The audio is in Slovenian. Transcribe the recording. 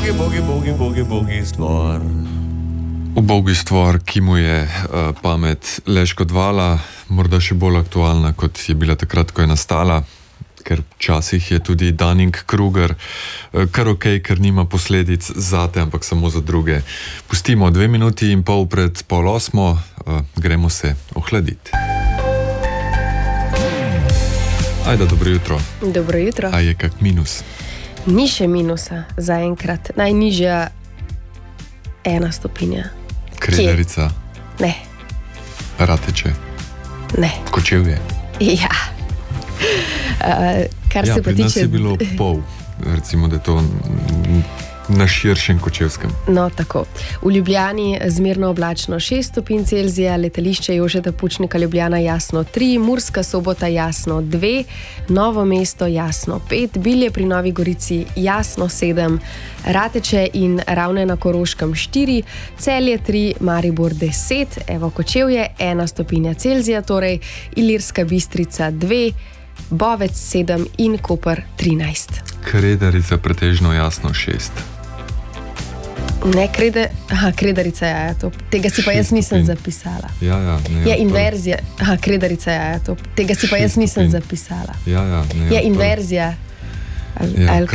Ubogi stvor. Ubogi stvor, ki mu je pamet le škodovala, morda še bolj aktualna, kot je bila takrat, ko je nastala, ker včasih je tudi Dunning-Kruger kar ok, ker nima posledic zate, ampak samo za druge. Pustimo 2 minuti in pol pred 7:30, gremo se ohladiti. Ajde, dobro jutro. Dobro jutro. A je kak minus? Ni še minusa zaenkrat. Najnižja 1 stopinja. Kredarica? Ne. Rateče? Ne. Kočevje? Ja. Kar se pa pri nas tiče... je bilo pol, recimo, da je to na širšem Kočevskem. No, tako. V Ljubljani zmerno oblačno 6 stopinj Celzija, letališče Jožeta Pučnika Ljubljana jasno 3, Murska Sobota jasno 2, Novo mesto jasno 5, Bilje pri Novi Gorici jasno 7, Rateče in Ravne na Koroškem 4, Celje 3, Maribor 10, evo Kočevje 1 stopinja Celzija, torej Ilirska Bistrica 2, Bovec 7 in Koper 13. Kredarica pretežno jasno 6. Ne, Kredarica je to. Tega si pa jaz nisem zapisala. Ja, ne. Je inverzija. Kredarica je to. Tega si pa jaz nisem zapisala. Ja, ne. Je inverzija. Ja,